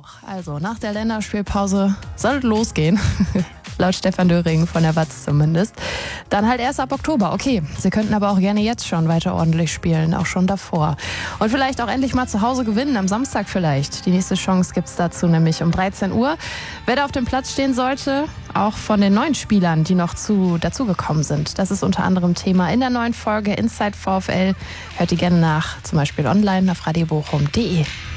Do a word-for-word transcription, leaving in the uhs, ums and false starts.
Also nach der Länderspielpause soll es losgehen. Laut Stefan Döring von der Watz zumindest. Dann halt erst ab Oktober. Okay, sie könnten aber auch gerne jetzt schon weiter ordentlich spielen, auch schon davor. Und vielleicht auch endlich mal zu Hause gewinnen, am Samstag vielleicht. Die nächste Chance gibt's dazu nämlich um dreizehn Uhr. Wer da auf dem Platz stehen sollte, auch von den neuen Spielern, die noch zu, dazugekommen sind. Das ist unter anderem Thema in der neuen Folge Inside VfL. Hört die gerne nach, zum Beispiel online auf radio bochum punkt de.